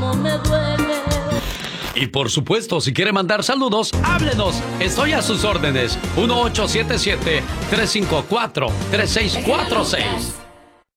no me duele. Y por supuesto, si quiere mandar saludos, háblenos. Estoy a sus órdenes. 1877-354-3646.